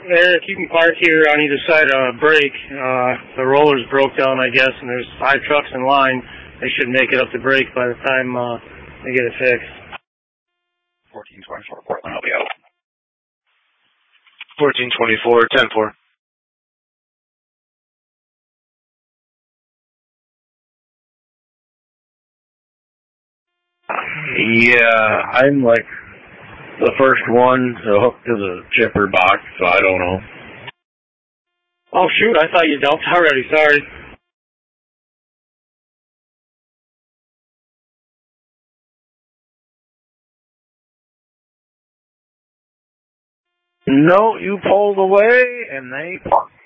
Eric, you can park here on either side of a break. The rollers broke down, I guess, and there's 5 trucks in line. They should make it up the break by the time they get it fixed. 1424 Portland, I'll be out. 1424, 10-4. Yeah, I'm like the first one to hook to the chipper box, so I don't know. Oh, shoot, I thought you dumped already, sorry. No, you pulled away, and they parked.